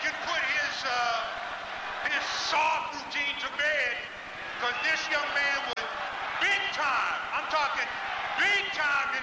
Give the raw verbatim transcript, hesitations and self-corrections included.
can put his uh, his soft routine to bed, because this young man was big time. I'm talking big time in